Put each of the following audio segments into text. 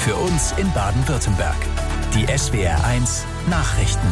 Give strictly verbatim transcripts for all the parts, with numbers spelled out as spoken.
Für uns in Baden-Württemberg. Die S W R eins Nachrichten.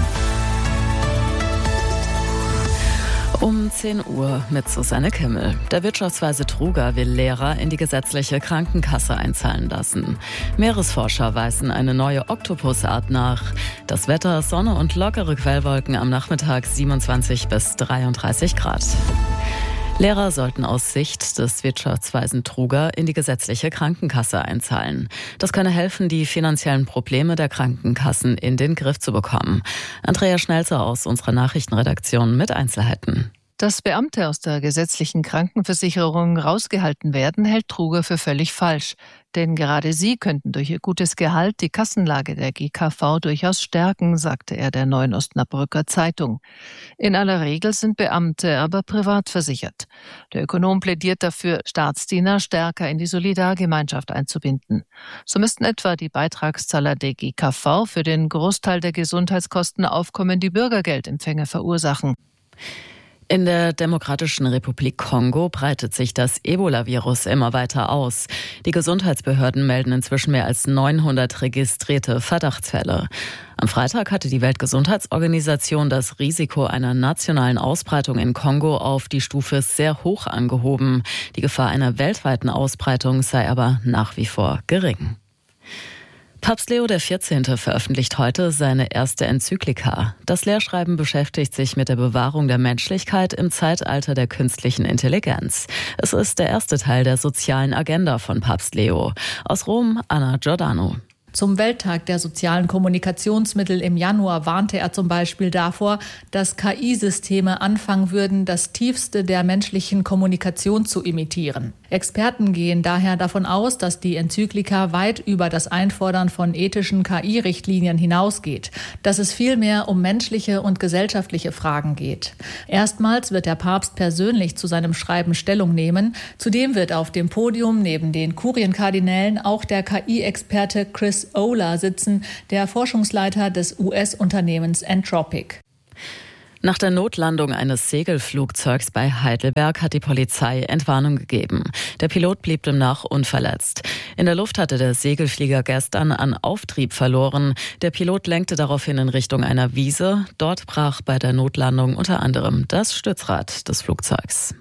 Um zehn Uhr mit Susanne Kimmel. Der Wirtschaftsweise Truger will Lehrer in die gesetzliche Krankenkasse einzahlen lassen. Meeresforscher weisen eine neue Oktopusart nach. Das Wetter, Sonne und lockere Quellwolken am Nachmittag siebenundzwanzig bis dreiunddreißig Grad. Lehrer sollten aus Sicht des Wirtschaftsweisen Truger in die gesetzliche Krankenkasse einzahlen. Das könne helfen, die finanziellen Probleme der Krankenkassen in den Griff zu bekommen. Andrea Schnelzer aus unserer Nachrichtenredaktion mit Einzelheiten. Dass Beamte aus der gesetzlichen Krankenversicherung rausgehalten werden, hält Truger für völlig falsch. Denn gerade sie könnten durch ihr gutes Gehalt die Kassenlage der G K V durchaus stärken, sagte er der Neuen Osnabrücker Zeitung. In aller Regel sind Beamte aber privat versichert. Der Ökonom plädiert dafür, Staatsdiener stärker in die Solidargemeinschaft einzubinden. So müssten etwa die Beitragszahler der G K V für den Großteil der Gesundheitskosten aufkommende Bürgergeldempfänger verursachen. In der Demokratischen Republik Kongo breitet sich das Ebola-Virus immer weiter aus. Die Gesundheitsbehörden melden inzwischen mehr als neunhundert registrierte Verdachtsfälle. Am Freitag hatte die Weltgesundheitsorganisation das Risiko einer nationalen Ausbreitung in Kongo auf die Stufe sehr hoch angehoben. Die Gefahr einer weltweiten Ausbreitung sei aber nach wie vor gering. Papst Leo der vierzehnte veröffentlicht heute seine erste Enzyklika. Das Lehrschreiben beschäftigt sich mit der Bewahrung der Menschlichkeit im Zeitalter der künstlichen Intelligenz. Es ist der erste Teil der sozialen Agenda von Papst Leo. Aus Rom, Anna Giordano. Zum Welttag der sozialen Kommunikationsmittel im Januar warnte er zum Beispiel davor, dass K I-Systeme anfangen würden, das Tiefste der menschlichen Kommunikation zu imitieren. Experten gehen daher davon aus, dass die Enzyklika weit über das Einfordern von ethischen K I-Richtlinien hinausgeht, dass es vielmehr um menschliche und gesellschaftliche Fragen geht. Erstmals wird der Papst persönlich zu seinem Schreiben Stellung nehmen. Zudem wird auf dem Podium neben den Kurienkardinälen auch der K I-Experte Chris Olah sitzen, der Forschungsleiter des U S-Unternehmens Anthropic. Nach der Notlandung eines Segelflugzeugs bei Heidelberg hat die Polizei Entwarnung gegeben. Der Pilot blieb demnach unverletzt. In der Luft hatte der Segelflieger gestern an Auftrieb verloren. Der Pilot lenkte daraufhin in Richtung einer Wiese. Dort brach bei der Notlandung unter anderem das Stützrad des Flugzeugs.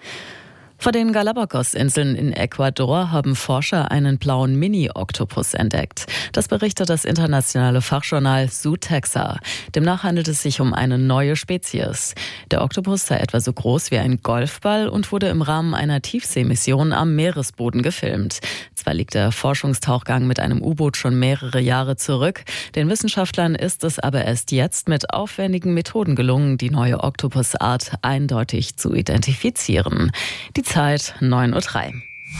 Vor den Galapagos-Inseln in Ecuador haben Forscher einen blauen Mini-Oktopus entdeckt. Das berichtet das internationale Fachjournal Zootaxa. Demnach handelt es sich um eine neue Spezies. Der Oktopus sei etwa so groß wie ein Golfball und wurde im Rahmen einer Tiefseemission am Meeresboden gefilmt. Zwar liegt der Forschungstauchgang mit einem U-Boot schon mehrere Jahre zurück. Den Wissenschaftlern ist es aber erst jetzt mit aufwendigen Methoden gelungen, die neue Oktopusart eindeutig zu identifizieren. Die Zeit neun Uhr drei.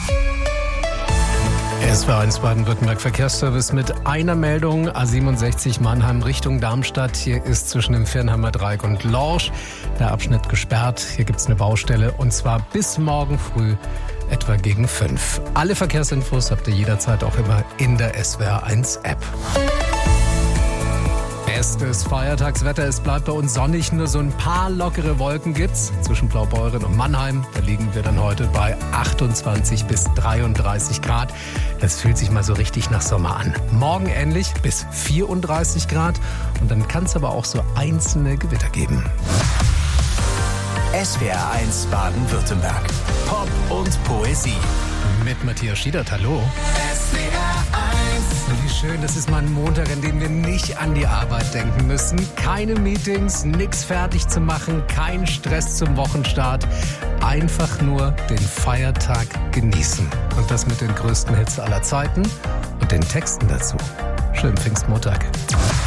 S W R eins Baden-Württemberg Verkehrsservice mit einer Meldung. A siebenundsechzig Mannheim Richtung Darmstadt. Hier ist zwischen dem Viernheimer Dreieck und Lorsch der Abschnitt gesperrt. Hier gibt es eine Baustelle und zwar bis morgen früh etwa gegen fünf. Alle Verkehrsinfos habt ihr jederzeit auch immer in der S W R eins App. Bestes Feiertagswetter, es bleibt bei uns sonnig, nur so ein paar lockere Wolken gibt's zwischen Blaubeuren und Mannheim. Da liegen wir dann heute bei achtundzwanzig bis dreiunddreißig Grad. Das fühlt sich mal so richtig nach Sommer an. Morgen ähnlich bis vierunddreißig Grad und dann kann es aber auch so einzelne Gewitter geben. S W R eins Baden-Württemberg. Pop und Poesie. Mit Matthias Schiedert, hallo. S W R eins. Wie schön, das ist mal ein Montag, an dem wir nicht an die Arbeit denken müssen. Keine Meetings, nichts fertig zu machen, kein Stress zum Wochenstart. Einfach nur den Feiertag genießen. Und das mit den größten Hits aller Zeiten und den Texten dazu. Schönen Pfingstmontag.